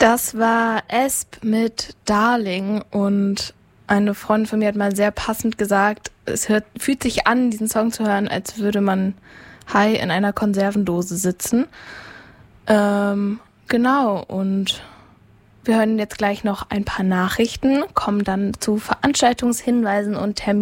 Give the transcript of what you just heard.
Das war Esp mit Darling und eine Freundin von mir hat mal sehr passend gesagt, fühlt sich an, diesen Song zu hören, als würde man high in einer Konservendose sitzen. Genau, und wir hören jetzt gleich noch ein paar Nachrichten, kommen dann zu Veranstaltungshinweisen und Terminen.